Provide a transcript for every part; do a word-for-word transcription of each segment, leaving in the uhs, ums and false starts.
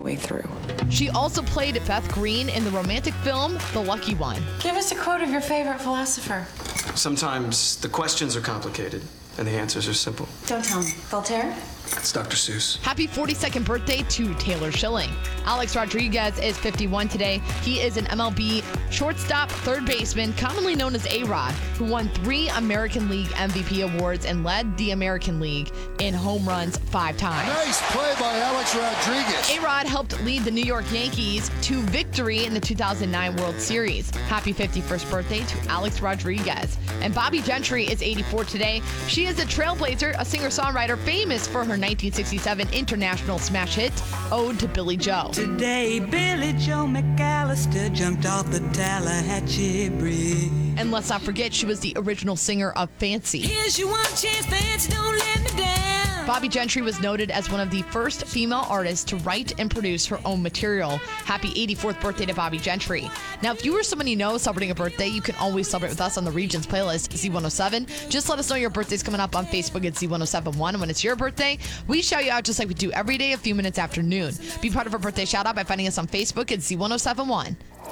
way through. She also played Beth Green in the romantic film The Lucky One. Give us a quote of your favorite philosopher. Sometimes the questions are complicated and the answers are simple. Don't tell me. Voltaire? It's Doctor Seuss. Happy forty-second birthday to Taylor Schilling. Alex Rodriguez is fifty-one today. He is an M L B shortstop, third baseman, commonly known as A-Rod, who won three American League M V P awards and led the American League in home runs five times. Nice play by Alex Rodriguez. A-Rod helped lead the New York Yankees to victory in the two thousand nine World Series. Happy fifty-first birthday to Alex Rodriguez. And Bobbie Gentry is eighty-four today. She is a trailblazer, a singer-songwriter famous for her nineteen sixty-seven international smash hit, Ode to Billy Joe. Today, Billy Joe McAllister jumped off the Tallahatchie Bridge. And let's not forget, she was the original singer of Fancy. Here's your one chance, Fancy, don't let me down. Bobbie Gentry was noted as one of the first female artists to write and produce her own material. Happy eighty-fourth birthday to Bobbie Gentry. Now, if you or someone you know is celebrating a birthday, you can always celebrate with us on the Regions playlist, Z one oh seven. Just let us know your birthday's coming up on Facebook at Z one oh seven one. And when it's your birthday, we shout you out just like we do every day a few minutes after noon. Be part of our birthday shout out by finding us on Facebook at Z one oh seven one.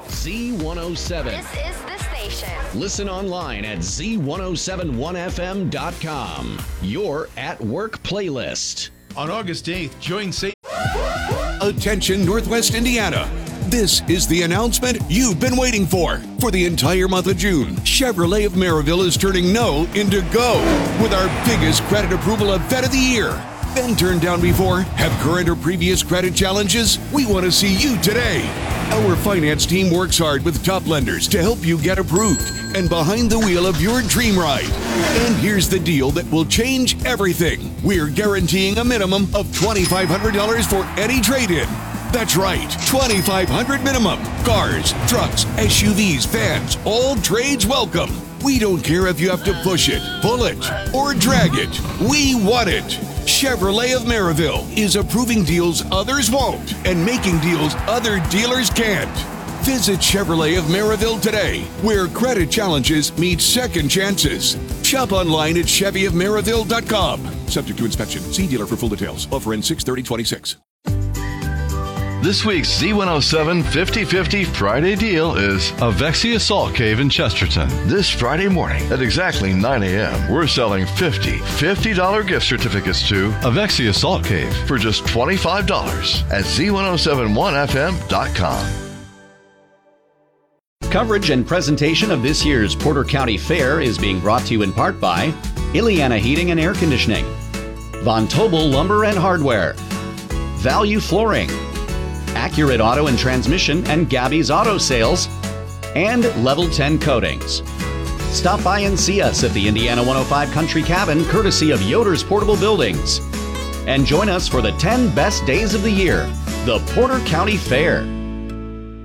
Z one oh seven. This is the station. Listen online at Z ten seventy-one F M dot com. Your at work playlist. On August eighth, join Saint. Attention, Northwest Indiana. This is the announcement you've been waiting for. For the entire month of June, Chevrolet of Maryville is turning no into go with our biggest credit approval event of the year. Been turned down before? Have current or previous credit challenges? We want to see you today. Our finance team works hard with top lenders to help you get approved and behind the wheel of your dream ride. And here's the deal that will change everything. We're guaranteeing a minimum of twenty-five hundred dollars for any trade-in. That's right, twenty-five hundred dollars minimum. Cars, trucks, S U Vs, vans, all trades welcome. We don't care if you have to push it, pull it, or drag it. We want it. Chevrolet of Maryville is approving deals others won't and making deals other dealers can't. Visit Chevrolet of Maryville today, where credit challenges meet second chances. Shop online at Chevy of Maryville dot com. Subject to inspection. See dealer for full details. Offer ends six thirty twenty-six. This week's Z one oh seven fifty fifty Friday deal is Avexia Salt Cave in Chesterton. This Friday morning at exactly nine a.m., we're selling fifty fifty dollars gift certificates to Avexia Salt Cave for just twenty-five dollars at Z ten seventy-one F M dot com. Coverage and presentation of this year's Porter County Fair is being brought to you in part by Ileana Heating and Air Conditioning, Von Tobel Lumber and Hardware, Value Flooring, Accurate Auto and Transmission and Gabby's Auto Sales, and Level ten Coatings. Stop by and see us at the Indiana one oh five Country Cabin, courtesy of Yoder's Portable Buildings. And join us for the ten best days of the year, the Porter County Fair.